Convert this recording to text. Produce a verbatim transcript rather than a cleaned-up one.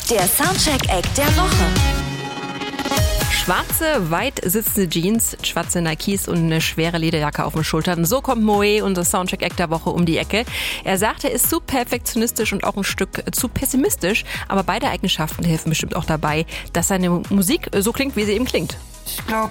Der Soundcheck-Act der Woche. Schwarze, weit sitzende Jeans, schwarze Nikes und eine schwere Lederjacke auf den Schultern. So kommt Moe, unser Soundcheck-Act der Woche, um die Ecke. Er sagt, er ist zu perfektionistisch und auch ein Stück zu pessimistisch. Aber beide Eigenschaften helfen bestimmt auch dabei, dass seine Musik so klingt, wie sie eben klingt. Ich glaube,